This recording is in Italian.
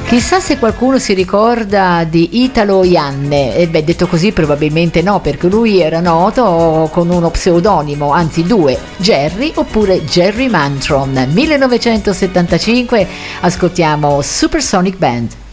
Chissà se qualcuno si ricorda di Italo Ianne. Detto così probabilmente no, perché lui era noto con uno pseudonimo, anzi due, Jerry oppure Jerry Mantron. 1975, ascoltiamo Supersonic Band.